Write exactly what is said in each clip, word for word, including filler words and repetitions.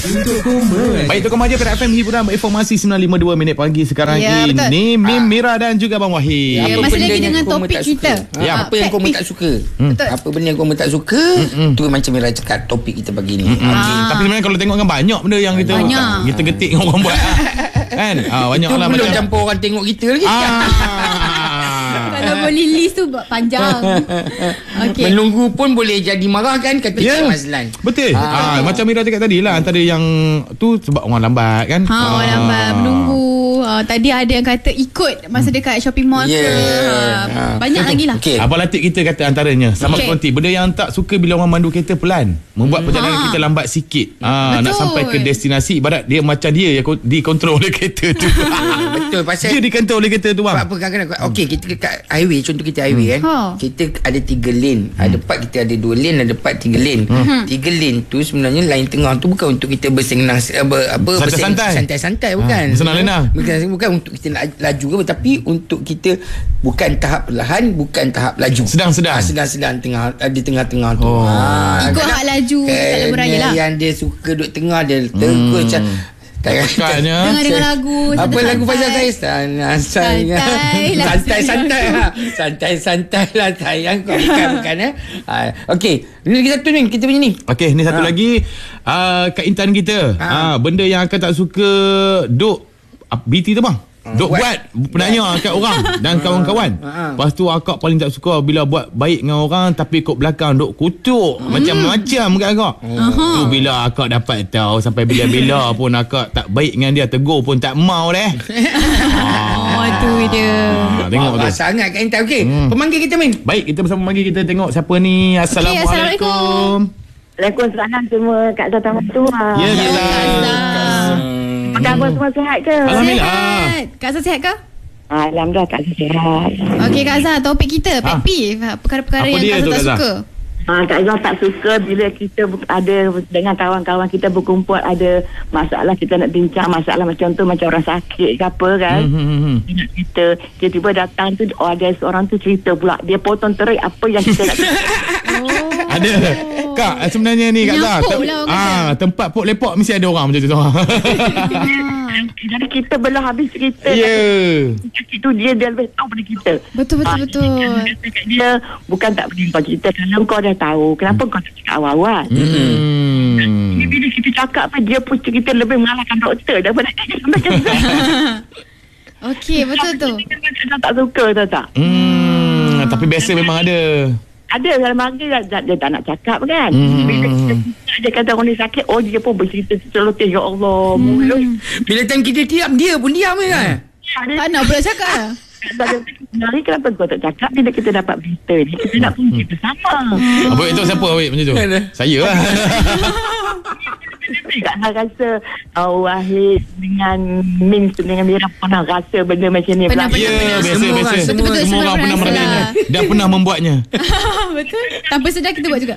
Untuk Koma. Baik, Tok Koma je pada F M Hiburan Informasi sembilan lima puluh dua minit pagi sekarang ya, ini. Mim, Mira dan juga Bang Wahid. Ya, masih lagi dengan topik kita. Ya, apa yang Koma tak suka? Hmm. Apa benda yang Koma tak suka? Hmm. Tu macam Mira cakap topik kita pagi ni. Hmm. Okay. Tapi sebenarnya kalau tengok kan banyak benda yang kita banyak. kita getik dengan orang buat. Kan? Ah, banyak itu lah belum macam campur orang tengok kita lagi. Ah. Kalau boleh list tu panjang. Okay. Menunggu pun boleh jadi marah kan, kata yeah. Cik Mazlan. Betul. Ah. Ah, macam Mira cakap tadi lah, antara yang tu sebab orang lambat kan. Ha, orang ah. lambat menunggu. Uh, tadi ada yang kata ikut masa dekat shopping mall yeah. ke. Ha, banyak lagi lah. Okay. Abang Latif kita kata antaranya sama okay. konti benda yang tak suka bila orang mandu kereta pelan, membuat perjalanan ha. kita lambat sikit. Ha, nak sampai ke destinasi ibarat dia macam dia yang dikontrol oleh kereta tu. Betul, pasal dia dikontrol oleh kereta tu bang. Apa kadang-kadang okey, kita kat highway, contoh kita highway kan. Ha. Kita ada tiga lane. Hmm. Ada part kita ada dua lane, ada part tiga lane. Hmm. Tiga lane tu sebenarnya line tengah tu bukan untuk kita bersenang apa apa santai-santai bukan. Senang-lenang. Bukan untuk kita nak laju ke, tapi untuk kita bukan tahap perlahan, bukan tahap laju. Sedang-sedang. Ha, sedang-sedang tengah di tengah-tengah tu. Oh. Ha, ikut hak laju kat lebuh raya lah. Yang dia suka duduk tengah dia terus macam Kakaknya dengar-dengar lagu apa lagu pasal saya santai santai santai-santai lah sayang kau bukan bukan eh. Okey, ni lagi satu ni kita punya ni. Okey, ni satu ha. lagi uh, Kak Intan kita. Ha. Ha, benda yang akan tak suka duk B T tu bang. Duk buat, buat penanya kat orang dan kawan-kawan. Lepas tu akak paling tak suka bila buat baik dengan orang tapi kat belakang duk kutuk hmm. macam-macam kat akak. Uh-huh. Tu bila akak dapat tahu sampai bila-bila pun akak tak baik dengan dia, tegur pun tak mau deh. Oh, tu dia. Ha, tengok tu. Sangat Kak Intan. Okey, hmm. pemanggil kita Min. Baik, kita bersama pemanggil kita tengok siapa ni. Assalamualaikum. Okay, Assalamualaikum. Waalaikumsalam semua Kak Zata Matua. Ya, Kak Zata. Apa khabar semua sihat ke? Alhamdulillah. Kak Zah sihat ke? Alhamdulillah Kak Zah sihat. Okey Kak Zah, topik kita pet peeve, perkara-perkara apa yang Kak Zah tak suka. Ha, Kak Zah tak suka bila kita ada dengan kawan-kawan kita berkumpul, ada masalah kita nak bincang masalah macam tu, macam orang sakit ke apa kan. Mm-hmm. Kita tiba-tiba datang tu, oh, ada seorang tu cerita pula, dia potong terik apa yang kita nak oh. Ada. Kak, sebenarnya ni Kak Zah, tem- lah, ah, tempat pok lepok mesti ada orang macam tu. Jadi kita belah habis cerita. Ya. Yeah. Itu dia dia lebih tahu pada kita. Betul betul ha, betul. Dia, dia bukan tak beri kau cerita, kalau kau dah tahu, kenapa kau tak cakap awal-awal? Hmm. Bila kita cakap apa, dia pun cerita lebih mengalahkan doktor daripada dia. Okey, betul tu. Dia tak suka tahu tak? Hmm, hmm. Tapi biasa memang ada. Ada dalam mangga dia, dia tak nak cakap kan. Hmm. Bila kita, dia kata orang ni sakit, oh dia pun bercerita celoteh, ya Allah. Hmm. Bila time kita diam, dia pun diam kan. Tak nak pula cakap. Sebenarnya kenapa kau tak cakap bila kita dapat berita ni, kita nak pergi bersama. Abang itu siapa Awik macam tu? Saya lah. Tak nak rasa uh, Wahid dengan Min dengan Mira pernah rasa benda macam ni. Pernah, ya, pernah, biasa, semua, biasa. Semua, semua, semua orang pernah merasakannya dan pernah membuatnya. Betul. Tanpa sedar kita buat juga.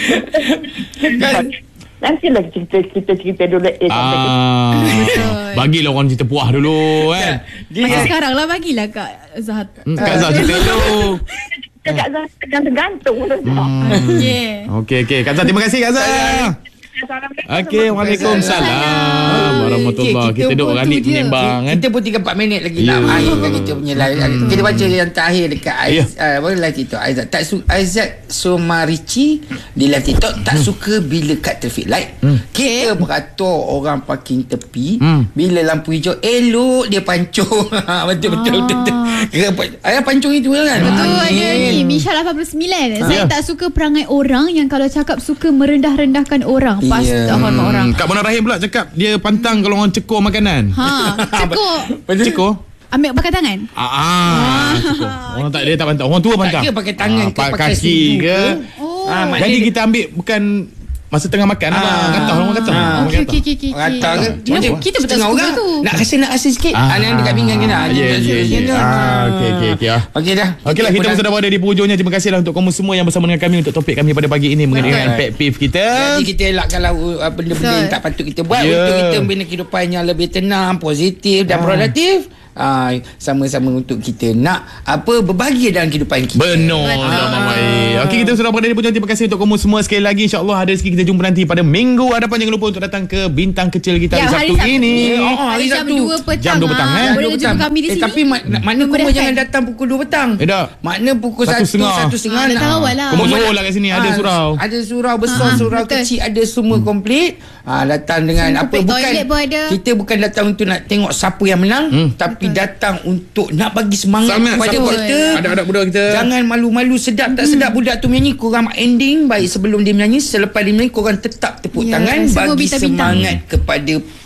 Nantilah cerita kita cerita dulu. Eh, ah, bagilah orang cerita puah dulu kan. Masa sekarang lah bagilah Kak Zah. Kak Zah cerita dulu. Kak Zah tergantung. Yeah. Okey okey. Kak Zah, terima kasih Kak Zah. Okey, waalaikumsalam warahmatullahi. Kita duduk ranik menyembang kan. Kita pun tiga empat minit lagi yeah. nak akhirkan kita punya live. Hmm. Kita baca yang terakhir dekat yeah. uh, apa live TikTok Aizat. Tak su- Aizat Somarici di live TikTok tak hmm. suka bila kat traffic light. Hmm. Kita beratur orang parking tepi, hmm. bila lampu hijau elok dia pancung. betul, betul betul betul. Kira ayah pancung itu kan. Betul ada ni Misha lapan puluh sembilan. Saya tak suka perangai orang yang kalau cakap suka merendah-rendahkan orang. Pas yeah. tak hormat orang. Kak Mona Rahim pula cakap dia pantang kalau orang cekur makanan. Ha, cekur. Cekur. Ambil pakai tangan. Ah, ah. Cekur. Orang tak dia tak pantang. Orang tua pantang. Tak kira pakai tangan ah, ke pakai kaki ke. Oh. Ah, jadi kita ambil bukan masa tengah makan ah. abang kata orang kata. Okey okey okey. Kata ke? Kita betul suka tu. Nak rasa nak rasa sikit. Ah yang dekat pinggan kena. Ya ya ya. Ah okey okey okey ah. Okey dah. Okeylah kita sudah berada di penghujungnya. Terima kasihlah untuk kamu semua yang bersama dengan kami untuk topik kami pada pagi ini mengenai dengan pet peeve kita. Jadi kita elakkanlah benda-benda yang tak patut kita buat untuk kita membina kehidupan yang lebih tenang, positif dan produktif. uh, sama-sama untuk kita nak apa berbahagia dalam kehidupan kita. Benar. Ah. Okey, kita sudah berada di penjuru. Terima kasih untuk kamu semua sekali lagi. InsyaAllah ada rezeki kita jumpa nanti pada minggu hadapan. Jangan lupa untuk datang ke Bintang Kecil kita ya, hari Sabtu, Sabtu ini. Oh, hari jam Sabtu. dua petang. Jam dua petang, eh? Boleh jumpa kami di eh, sini. Tapi mak- makna kamu jangan datang pukul dua petang. Eh, dah. Makna pukul Satu satu, setengah. satu setengah. Ah, datang awal lah. Kamu suruh lah kat sini. Ada Ah, surau. Ada surau besar, Ah, surau betul. kecil, ada semua komplit. Ah, datang dengan Semua apa komplit. bukan Toilet pun ada. kita bukan datang untuk nak tengok siapa yang menang, Hmm. tapi datang untuk nak bagi semangat Semangat, kepada support. kita. Anak-anak budak kita. Jangan malu-malu, sedap tak sedap budak tu menyanyi, korang ending baik sebelum dia menyanyi, selepas dia menyanyi korang tetap tepuk Ya, tangan semua bagi bintang-bintang. semangat kepada